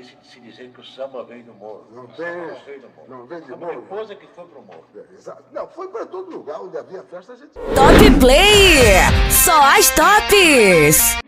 se dizer que o samba veio do morro. Não o tem. Samba não veio do morro. Não veio do Foi morro. depois é que foi pro morro. Exato. Não, foi para todo lugar onde havia festa, a gente... Top Play! Só as tops!